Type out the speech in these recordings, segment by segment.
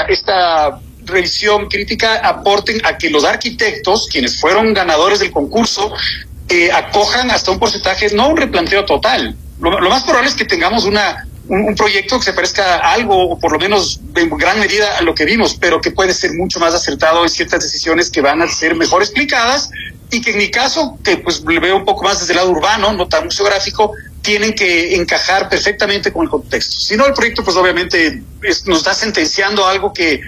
esta revisión crítica aporten a que los arquitectos, quienes fueron ganadores del concurso, acojan hasta un porcentaje, no un replanteo total. Lo más probable es que tengamos un proyecto que se parezca a algo, o por lo menos en gran medida a lo que vimos, pero que puede ser mucho más acertado en ciertas decisiones que van a ser mejor explicadas, y que en mi caso, que pues le veo un poco más desde el lado urbano, no tan museográfico, tienen que encajar perfectamente con el contexto. Si no, el proyecto pues obviamente nos está sentenciando algo que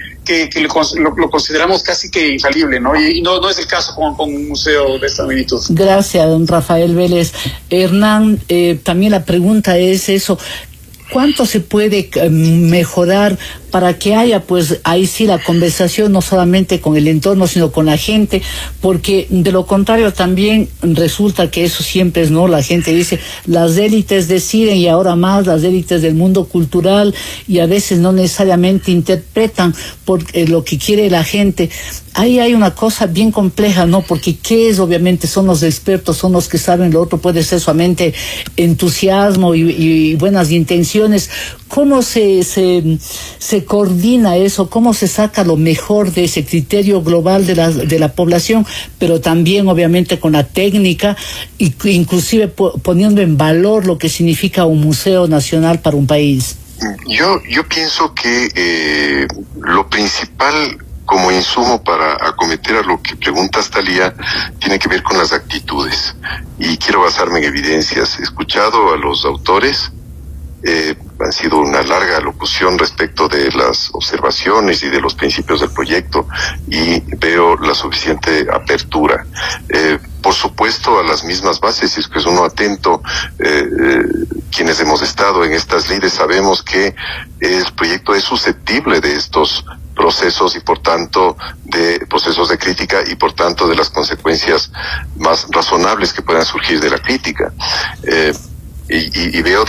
lo consideramos casi que infalible, ¿no? Y no es el caso con un museo de esta magnitud. Gracias, don Rafael Vélez. Hernán, también la pregunta es eso: ¿cuánto se puede mejorar para que haya, pues, ahí sí la conversación, no solamente con el entorno, sino con la gente? Porque de lo contrario también resulta que eso siempre es, ¿no? La gente dice, las élites deciden, y ahora más las élites del mundo cultural, y a veces no necesariamente interpretan por lo que quiere la gente. Ahí hay una cosa bien compleja, ¿no? Porque ¿qué es? Obviamente son los expertos, son los que saben, lo otro puede ser solamente entusiasmo y buenas intenciones. ¿Cómo se coordina eso? ¿Cómo se saca lo mejor de ese criterio global de la población, pero también obviamente con la técnica, y inclusive poniendo en valor lo que significa un museo nacional para un país? Yo pienso que lo principal como insumo para acometer a lo que preguntas, Thalía, tiene que ver con las actitudes, y quiero basarme en evidencias. He escuchado a los autores, han sido una larga locución respecto de las observaciones y de los principios del proyecto, y veo la suficiente apertura. Por supuesto, a las mismas bases, si es que es uno atento, quienes hemos estado en estas lides sabemos que el proyecto es susceptible de estos procesos, y por tanto de procesos de crítica, y por tanto de las consecuencias más razonables que puedan surgir de la crítica. Y veo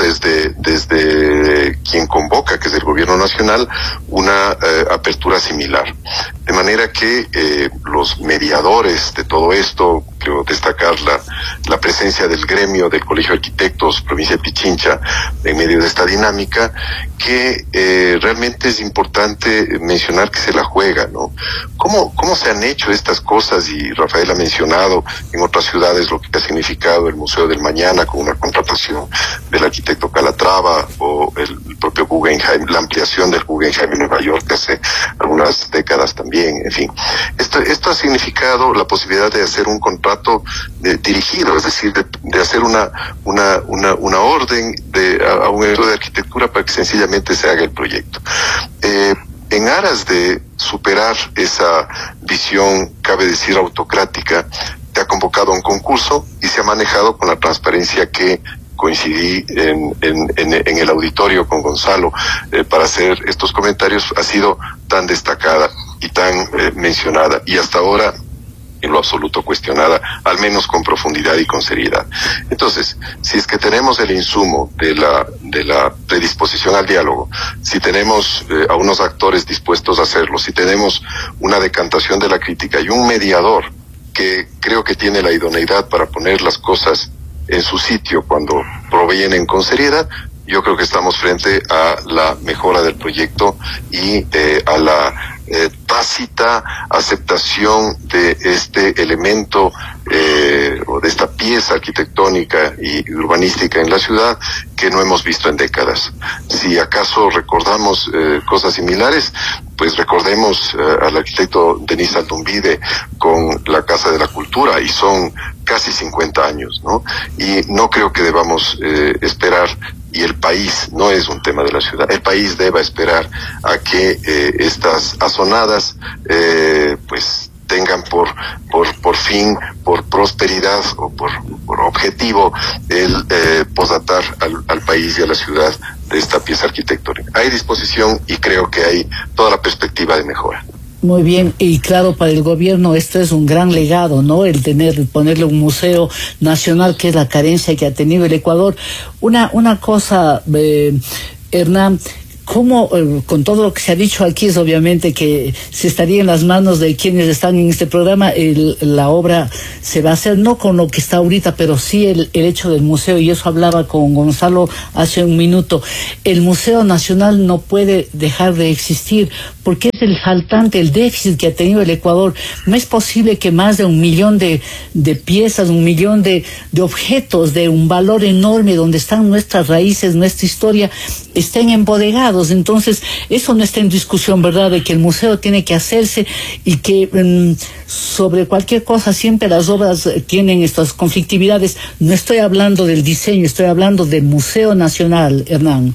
desde quien convoca, que es el gobierno nacional, una apertura similar. De manera que los mediadores de todo esto, quiero destacar la presencia del gremio del Colegio de Arquitectos, provincia de Pichincha, en medio de esta dinámica, que realmente es importante mencionar que se la juega, ¿no? ¿Cómo se han hecho estas cosas? Y Rafael ha mencionado en otras ciudades lo que ha significado el Museo del Mañana, con una contratación del arquitecto Calatrava, o el propio Guggenheim, la ampliación del Guggenheim en Nueva York hace algunas décadas también. En fin, esto ha significado la posibilidad de hacer un contrato dirigido, es decir, de hacer una orden a un estudio de arquitectura para que sencillamente se haga el proyecto. En aras de superar esa visión, cabe decir, autocrática, se ha convocado un concurso y se ha manejado con la transparencia que coincidí en el auditorio con Gonzalo para hacer estos comentarios. Ha sido tan destacada y tan mencionada, y hasta ahora en lo absoluto cuestionada, al menos con profundidad y con seriedad. Entonces, si es que tenemos el insumo de la predisposición al diálogo, si tenemos a unos actores dispuestos a hacerlo, si tenemos una decantación de la crítica y un mediador que creo que tiene la idoneidad para poner las cosas en su sitio cuando provienen con seriedad, yo creo que estamos frente a la mejora del proyecto y a la tácita aceptación de este elemento o de esta pieza arquitectónica y urbanística en la ciudad que no hemos visto en décadas. Si acaso recordamos cosas similares, pues recordemos al arquitecto Denis Aldumbide con la Casa de la Cultura, y son casi 50 años, ¿no? Y no creo que debamos esperar, y el país no es un tema de la ciudad, el país deba esperar a que estas azonadas pues tengan por fin, por prosperidad o por objetivo el posatar al país y a la ciudad de esta pieza arquitectónica. Hay disposición y creo que hay toda la perspectiva de mejora. Muy bien, y claro, para el gobierno esto es un gran legado, ¿no? El ponerle un museo nacional, que es la carencia que ha tenido el Ecuador. Una cosa, Hernán, ¿cómo, con todo lo que se ha dicho aquí, es obviamente que se estaría en las manos de quienes están en este programa, la obra se va a hacer, no con lo que está ahorita, pero sí el hecho del museo, y eso hablaba con Gonzalo hace un minuto. El Museo Nacional no puede dejar de existir, porque es el faltante, el déficit que ha tenido el Ecuador. No es posible que más de 1 millón de piezas, 1 millón de objetos de un valor enorme, donde están nuestras raíces, nuestra historia, estén embodegados. Entonces, eso no está en discusión, ¿verdad?, de que el museo tiene que hacerse, y que sobre cualquier cosa siempre las obras tienen estas conflictividades. No estoy hablando del diseño, estoy hablando del Museo Nacional, Hernán.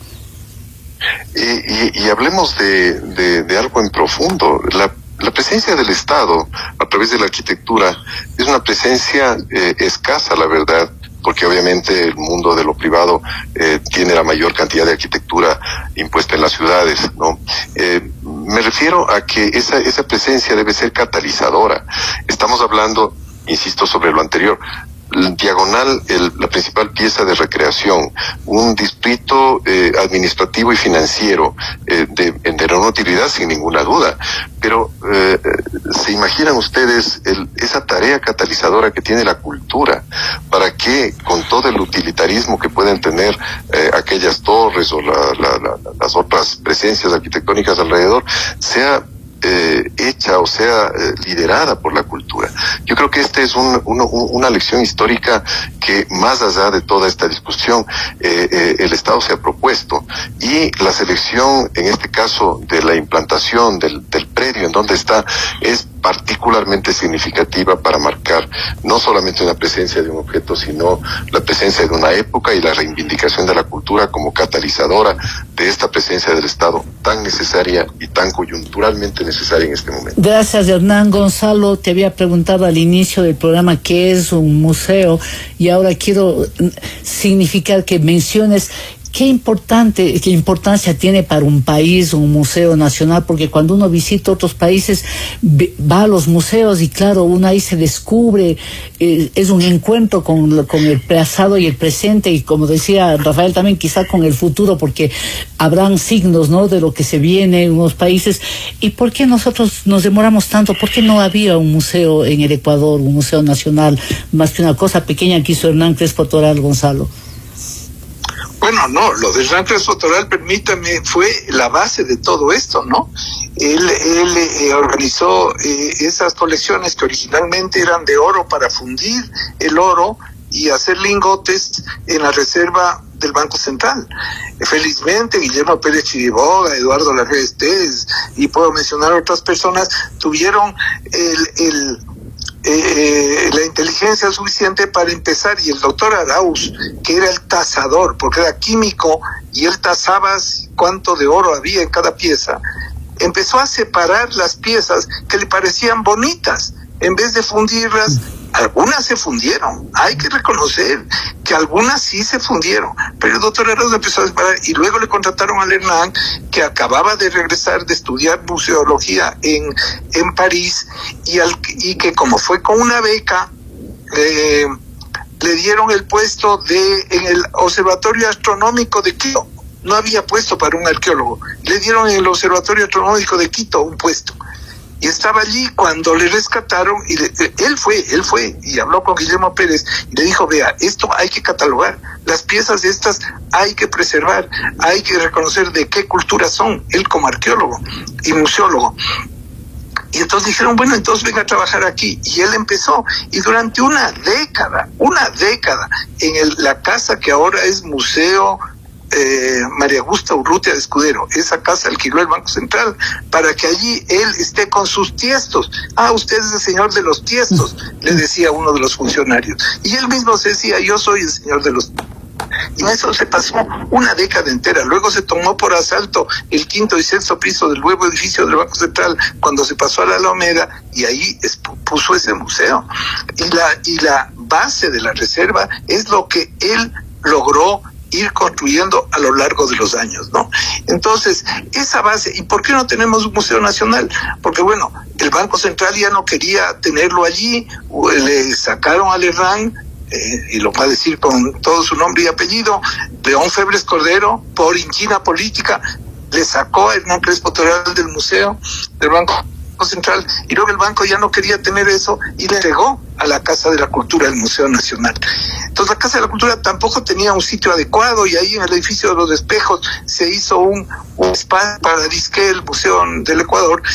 Y hablemos de algo en profundo. La presencia del Estado a través de la arquitectura es una presencia escasa, la verdad, porque obviamente el mundo de lo privado tiene la mayor cantidad de arquitectura impuesta en las ciudades, ¿no? Me refiero a que esa presencia debe ser catalizadora. Estamos hablando, insisto, sobre lo anterior. Diagonal, la principal pieza de recreación, un distrito administrativo y financiero de enorme utilidad, sin ninguna duda, pero ¿se imaginan ustedes esa tarea catalizadora que tiene la cultura para que, con todo el utilitarismo que pueden tener aquellas torres o las otras presencias arquitectónicas alrededor, sea hecha o sea liderada por la cultura? Yo creo que esta es una lección histórica que, más allá de toda esta discusión, el Estado se ha propuesto, y la selección, en este caso, de la implantación del predio en donde está, es particularmente significativa para marcar no solamente una presencia de un objeto, sino la presencia de una época y la reivindicación de la cultura como catalizadora de esta presencia del Estado tan necesaria y tan coyunturalmente necesaria en este momento. Gracias, Hernán. Gonzalo, te había preguntado al inicio del programa qué es un museo, y ahora quiero significar que menciones qué importancia tiene para un país un museo nacional, porque cuando uno visita otros países va a los museos y claro, uno ahí se descubre, es un encuentro con el pasado y el presente, y como decía Rafael también, quizá con el futuro, porque habrán signos, ¿no?, de lo que se viene en unos países. ¿Y por qué nosotros nos demoramos tanto? ¿Por qué no había un museo en el Ecuador, un museo nacional, más que una cosa pequeña que hizo Hernán Crespo Toral, Gonzalo? Bueno, no, lo de Hernán Crespo Toral, permítame, fue la base de todo esto, ¿no? Él organizó esas colecciones que originalmente eran de oro, para fundir el oro y hacer lingotes en la reserva del Banco Central. Felizmente, Guillermo Pérez Chiriboga, Eduardo Larrea Estés, y puedo mencionar otras personas, tuvieron la inteligencia suficiente para empezar, y el doctor Arauz, que era el tasador, porque era químico, y él tasaba cuánto de oro había en cada pieza, empezó a separar las piezas que le parecían bonitas, en vez de fundirlas. Algunas se fundieron, hay que reconocer que algunas sí se fundieron, pero el doctor Arauz empezó a separar, y luego le contrataron al Hernán, que acababa de regresar de estudiar museología en París, y que, como fue con una beca, le dieron el puesto en el Observatorio Astronómico de Quito. No había puesto para un arqueólogo, le dieron en el Observatorio Astronómico de Quito un puesto. Y estaba allí cuando le rescataron, y él fue y habló con Guillermo Pérez y le dijo: vea, esto hay que catalogar, las piezas estas hay que preservar, hay que reconocer de qué cultura son, él como arqueólogo y museólogo. Y entonces dijeron: bueno, entonces venga a trabajar aquí. Y él empezó, y durante una década, en la casa que ahora es Museo María Augusta Urrutia de Escudero, esa casa alquiló el Banco Central para que allí él esté con sus tiestos. Usted es el señor de los tiestos, le decía uno de los funcionarios, y él mismo se decía: yo soy el señor de los. Y eso se pasó una década entera. Luego se tomó por asalto el 5º y 6º piso del nuevo edificio del Banco Central cuando se pasó a la Alameda, y ahí puso ese museo. Y la base de la reserva es lo que él logró ir construyendo a lo largo de los años, ¿no? Entonces, esa base. ¿Y por qué no tenemos un museo nacional? Porque, bueno, el Banco Central ya no quería tenerlo allí, le sacaron al Hernán, y lo va a decir con todo su nombre y apellido, León Febres Cordero, por inquina política, le sacó a Hernán Crespo Toral del museo, del Banco Central, y luego el banco ya no quería tener eso y le entregó a la Casa de la Cultura del Museo Nacional. Entonces la Casa de la Cultura tampoco tenía un sitio adecuado, y ahí en el edificio de los Espejos se hizo un espacio para disque el Museo del Ecuador,